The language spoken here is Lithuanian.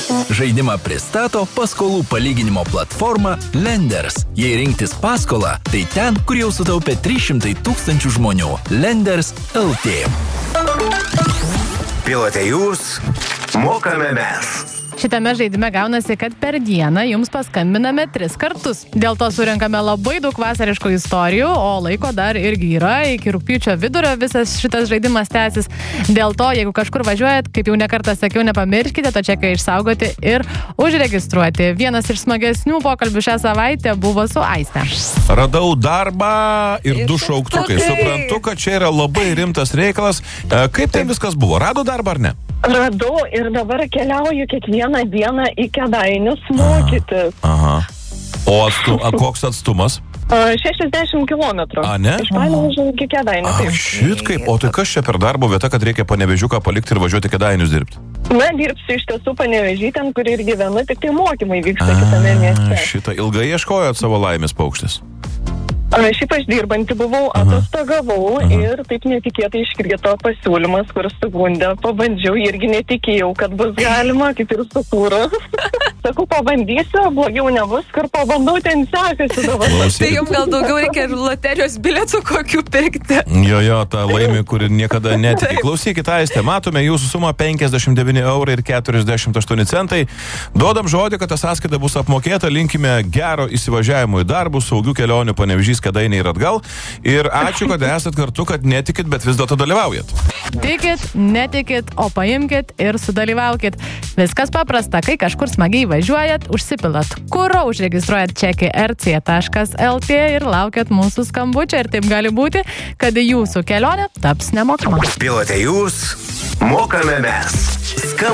Žaidimą pristato paskolų palyginimo platforma Lenders. Jei rinktis paskolą, tai ten, kur jau sutaupė 300 000 žmonių. Lenders LT. Pilote jūs, mokame mes. Šitame žaidime gaunasi, kad per dieną jums paskambiname 3 kartus. Dėl to surenkame labai daug vasariškų istorijų, o laiko dar irgi yra. Iki rugpjūčio vidurio visas šitas žaidimas tęsis. Dėl to, jeigu kažkur važiuojat, kaip jau nekartą sakiau, nepamirškite to čeką išsaugoti ir užregistruoti. Vienas iš smagesnių pokalbių šią savaitę buvo su Aiste. Radau darbą ir 2 šauktukai. Suprantu, kad čia yra labai rimtas reikalas. Kaip tai viskas buvo? Rado darbą ar ne? Radau ir dabar keliauju kiekvieną dieną į Kėdainius mokytis. Aha. O koks atstumas? 60 kilometrų. A, ne? Iš Panevėžio iki Kėdainių. Šit kaip, o tai kas čia per darbo vieta, kad reikia Panevėžiuką palikti ir važiuoti Kėdainius dirbti? Na, dirbsiu iš tiesų Panevėžy, ten, kur ir gyvenu, tik tai mokymai vyksta kitame mieste. Šitą ilgai ieškojot savo laimės paukštis? Šiaip aš dirbanti buvau, atostogavau ir taip netikėtai iškrito pasiūlymas, kur sugundė. Pabandžiau, irgi netikėjau, kad bus galima, kaip ir sukūrų. Sakau, pabandysiu, blogiau nebus, kur pabandau, ten sekasi dabar. Tai jums gal daugiau reikia loterijos bilietų kokių pirkti. Jo, ta laimė, kuri niekada netiki. Klausykit, Aiste, matome jūsų sumą 59,48 €. Duodam žodį, kad ta sąskaita bus apmokėta, linkime gero įsivažiavimo į darbus, saugių kelionių Panevėžys, Kėdainiai ir atgal. Ir ačiū, kad esat kartu, kad netikit, bet vis dėlto dalyvaujat. Tikit, netikit, o paimkit ir sudalyvaukit. Viskas paprasta, kai kažkur smagiai važiuojat, užsipilat kuro, užregistruojat čekį rc.lt ir laukiat mūsų skambučio. Ir taip gali būti, kad jūsų kelionė taps nemokama. Pilote jūs, mokame mes.